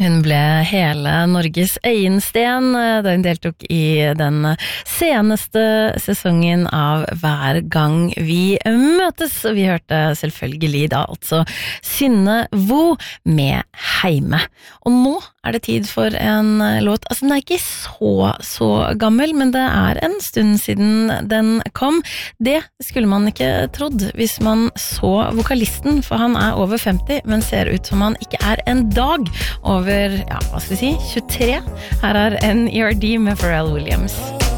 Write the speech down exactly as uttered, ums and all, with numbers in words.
Hun ble hele Norges øyensten da hun deltok i den seneste sesongen av Hver gang vi møtes. Vi hørte selvfølgelig da altså Synne Vo med Heime. Og nå er det tid for en låt, altså den er ikke så, så gammel, men det er en stund siden den kom. Det skulle man ikke trodd hvis man så vokalisten, for han er over femti, men ser ut som han ikke er en dag over, ja, hva skal vi si, tjuetre. Her er N E R D med Pharrell Williams.